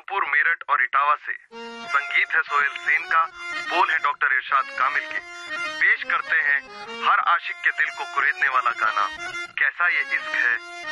रामपुर, मेरठ और इटावा से। संगीत है सोहेल सेन का, बोल है डॉक्टर इरशाद कामिल के। पेश करते हैं हर आशिक के दिल को कुरेदने वाला गाना, कैसा ये इश्क है।